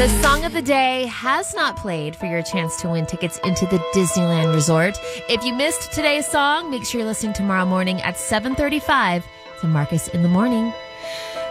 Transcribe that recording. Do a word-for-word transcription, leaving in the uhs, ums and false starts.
The song of the day has not played for your chance to win tickets into the Disneyland Resort. If you missed today's song, make sure you're listening tomorrow morning at seven thirty-five to Marcus in the Morning.